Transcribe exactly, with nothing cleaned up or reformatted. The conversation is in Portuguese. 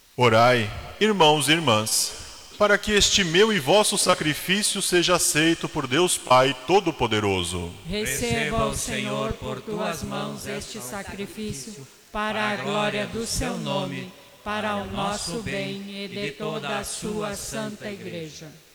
Orai, irmãos e irmãs, para que este meu e vosso sacrifício seja aceito por Deus Pai Todo-Poderoso. Receba o Senhor por tuas mãos este sacrifício, para a glória do seu nome, para o nosso bem e de toda a sua santa Igreja.